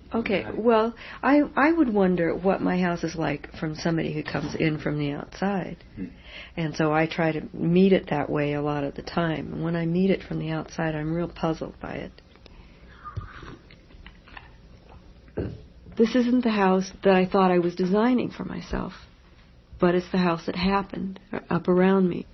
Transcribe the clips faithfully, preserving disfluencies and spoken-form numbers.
Okay, well, I I would wonder what my house is like from somebody who comes in from the outside. Hmm. And so I try to meet it that way a lot of the time. And when I meet it from the outside, I'm real puzzled by it. This isn't the house that I thought I was designing for myself, but it's the house that happened up around me.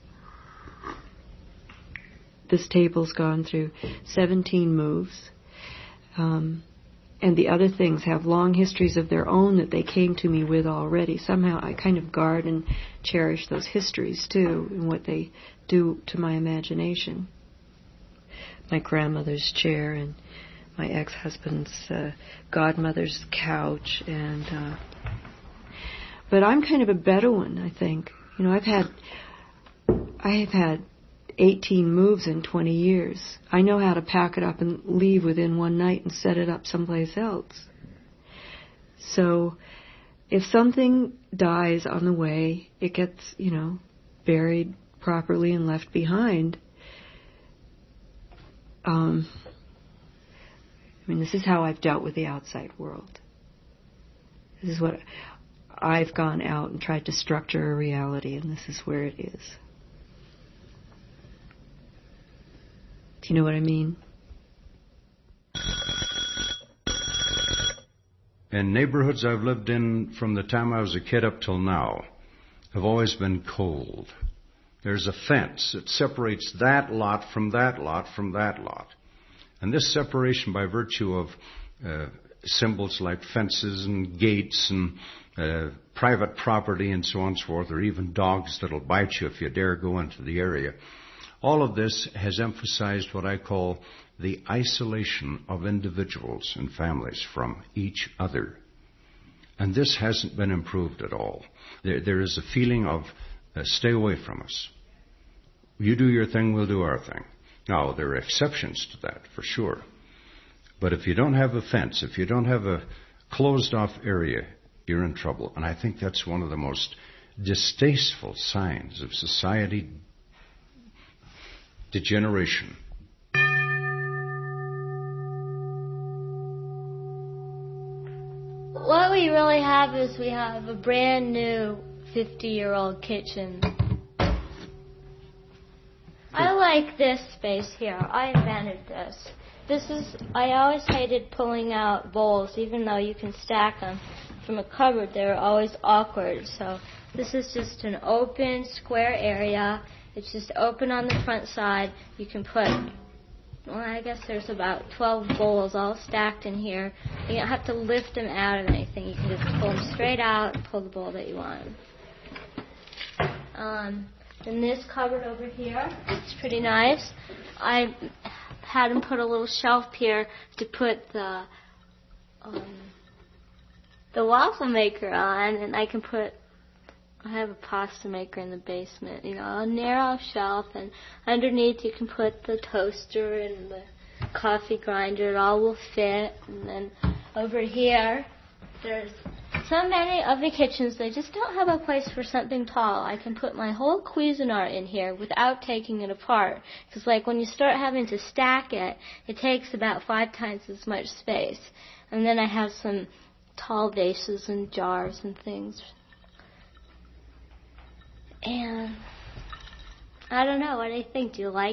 This table's gone through seventeen moves. Um... And the other things have long histories of their own that they came to me with already. Somehow I kind of guard and cherish those histories, too, and what they do to my imagination. My grandmother's chair and my ex-husband's uh, godmother's couch. and uh, But I'm kind of a Bedouin, I think. You know, I've had... I have had eighteen moves in twenty years. I know how to pack it up and leave within one night and set it up someplace else. So if something dies on the way, it gets, you know, buried properly and left behind. Um, I mean, this is how I've dealt with the outside world. This is what I've gone out and tried to structure a reality, and this is where it is. Do you know what I mean? And neighborhoods I've lived in from the time I was a kid up till now have always been cold. There's a fence that separates that lot from that lot from that lot. And this separation by virtue of uh, symbols like fences and gates and uh, private property and so on and so forth, or even dogs that'll bite you if you dare go into the area. All of this has emphasized what I call the isolation of individuals and families from each other. And this hasn't been improved at all. There, there is a feeling of uh, stay away from us. You do your thing, we'll do our thing. Now, there are exceptions to that, for sure. But if you don't have a fence, if you don't have a closed-off area, you're in trouble. And I think that's one of the most distasteful signs of society degeneration. What we really have is we have a brand new fifty-year-old kitchen. I like this space here. I invented this. This is, I always hated pulling out bowls, even though you can stack them from a cupboard. They're always awkward. So this is just an open square area. It's just open on the front side. You can put, well, I guess there's about twelve bowls all stacked in here. You don't have to lift them out of anything. You can just pull them straight out and pull the bowl that you want. Um, then this cupboard over here, it's pretty nice. I had him put a little shelf here to put the um, the waffle maker on, and I can put, I have a pasta maker in the basement, you know, a narrow shelf, and underneath you can put the toaster and the coffee grinder. It all will fit. And then over here, there's so many of the kitchens, they just don't have a place for something tall. I can put my whole Cuisinart in here without taking it apart. Because, like, when you start having to stack it, it takes about five times as much space. And then I have some tall vases and jars and things. And I don't know what I think. Do you like